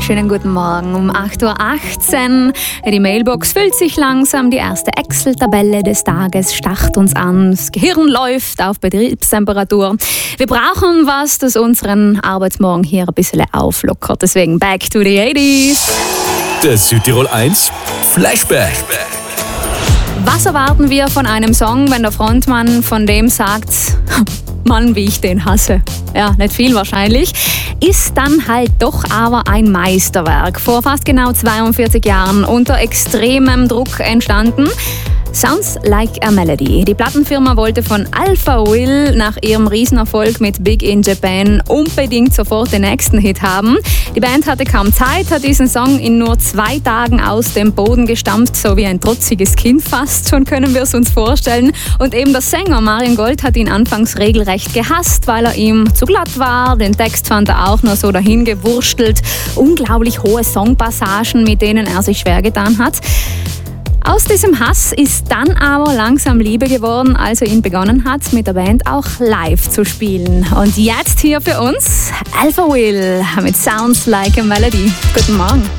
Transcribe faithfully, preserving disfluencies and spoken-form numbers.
schönen guten Morgen um acht Uhr achtzehn. Die Mailbox füllt sich langsam, die erste Excel-Tabelle des Tages starrt uns an. Das Gehirn läuft auf Betriebstemperatur. Wir brauchen was, das unseren Arbeitsmorgen hier ein bisschen auflockert. Deswegen back to the eighties. Der Südtirol eins Flashback. Was erwarten wir von einem Song, wenn der Frontmann von dem sagt, Mann, wie ich den hasse? Ja, nicht viel wahrscheinlich. Ist dann halt doch aber ein Meisterwerk. Vor fast genau zweiundvierzig Jahren unter extremem Druck entstanden. Sounds Like a Melody. Die Plattenfirma wollte von Alpha Will nach ihrem Riesenerfolg mit Big in Japan unbedingt sofort den nächsten Hit haben. Die Band hatte kaum Zeit, hat diesen Song in nur zwei Tagen aus dem Boden gestampft, so wie ein trotziges Kind fast, schon können wir es uns vorstellen. Und eben der Sänger Marian Gold hat ihn anfangs regelrecht gehasst, weil er ihm zu glatt war. Den Text fand er auch nur so dahingewurstelt. Unglaublich hohe Songpassagen, mit denen er sich schwer getan hat. Aus diesem Hass ist dann aber langsam Liebe geworden, als er ihn begonnen hat, mit der Band auch live zu spielen. Und jetzt hier für uns Alpha Will mit Sounds Like a Melody. Guten Morgen.